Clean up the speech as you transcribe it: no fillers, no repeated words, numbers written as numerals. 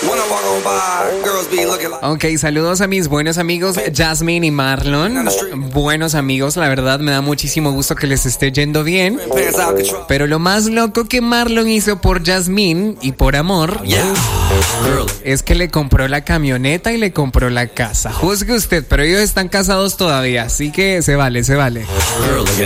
Ok, saludos a mis buenos amigos Jasmine y Marlon. Buenos amigos, la verdad me da muchísimo gusto que les esté yendo bien. Pero lo más loco que Marlon hizo por Jasmine y por amor es que le compró la camioneta y le compró la casa. Juzgue usted, pero ellos están casados todavía, así que se vale.